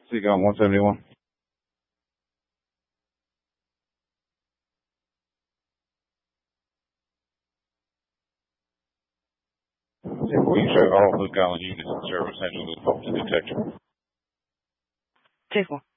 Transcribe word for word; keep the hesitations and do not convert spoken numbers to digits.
Seagull one seventy-one. We show all Blue Island units in service handling the faulty detector. Take one.